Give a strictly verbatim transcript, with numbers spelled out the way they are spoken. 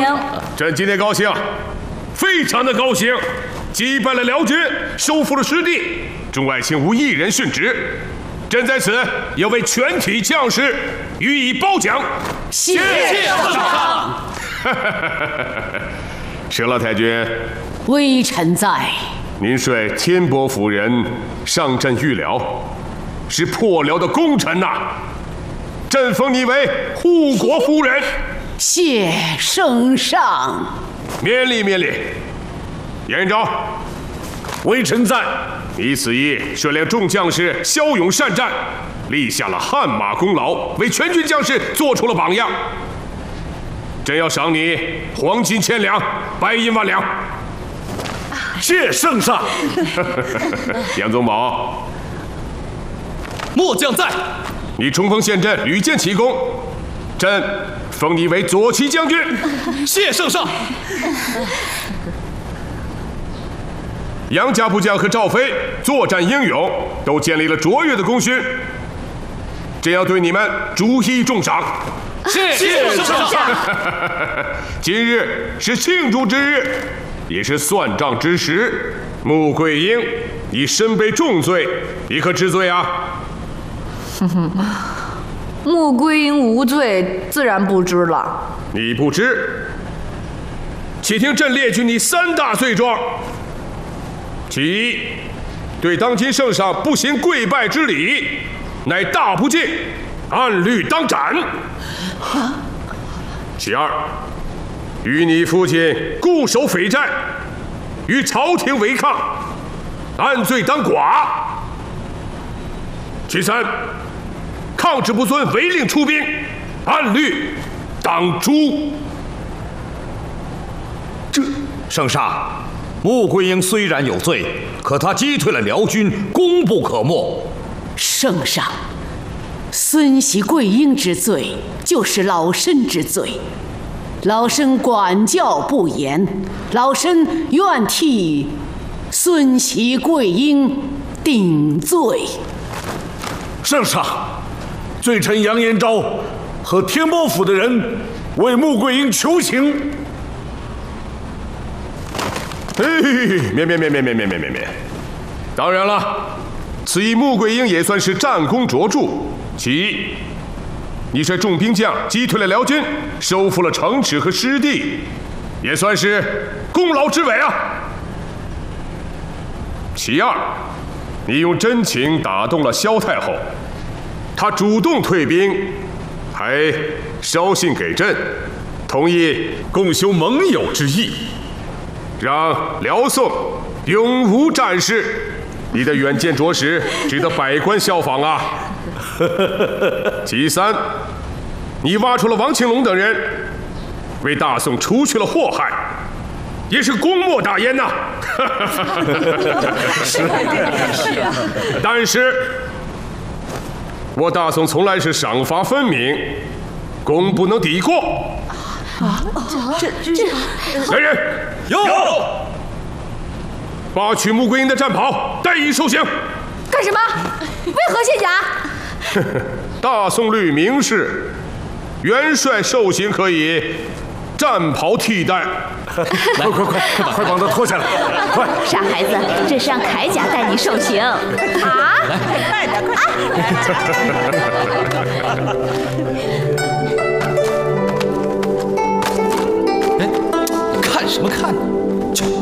朕今天高兴，非常的高兴，击败了辽军，收复了失地，众爱卿无一人殉职。朕在此要为全体将士予以褒奖。 谢圣上。 佘老太君， 微臣在。 您率天波府人上阵御辽，是破辽的功臣呐、啊。朕封你为护国夫人。 谢圣上。 免礼免礼。严延昭，微臣在。你此役率领众将士骁勇善战，立下了汗马功劳，为全军将士做出了榜样。朕要赏你黄金千两，白银万两。 谢圣上。 杨宗保， 末将在。 你冲锋陷阵，屡建奇功，朕封你为左骑将军。 谢圣上。 杨家部将和赵飞作战英勇，都建立了卓越的功勋。朕要对你们逐一重赏。 谢谢圣上。 今日是庆祝之日，也是算账之时。穆桂英，你身背重罪，你可知罪啊？ 哼哼，穆桂英无罪，自然不知了。 你不知？且听朕列举你三大罪状。其一，对当今圣上不行跪拜之礼，乃大不敬，按律当斩。其二，与你父亲固守匪寨，与朝廷违抗，按罪当剐。其三，抗旨不遵，违令出兵，按律当诛。 这圣上。穆桂英虽然有罪，可她击退了辽军，功不可没。 圣上，孙喜桂英之罪就是老身之罪，老身管教不严，老身愿替孙喜桂英顶罪。 圣上，罪臣杨延昭和天波府的人为穆桂英求情。 嘿，免免免免免免免免免！当然了，此役穆桂英也算是战功卓著。其一，你率众兵将击退了辽军，收复了城池和失地，也算是功劳之伟啊。其二，你用真情打动了萧太后，她主动退兵，还捎信给朕，同意共修盟友之义。让辽宋永无战事，你的远见卓识值得百官效仿啊！其三，你挖出了王庆龙等人，为大宋除去了祸害，也是功莫大焉呐、啊！ 是是啊。 但是，我大宋从来是赏罚分明，功不能抵过。 啊，这这这， 来人！ 有， 拔取穆桂英的战袍，带以受刑。 干什么？为何卸甲？ 大宋律明示，元帅受刑可以战袍替代。 快快快，快把他脱下来！快！ 傻孩子，这是让铠甲带你受刑。啊！ 快点，快！ 看什么看呢？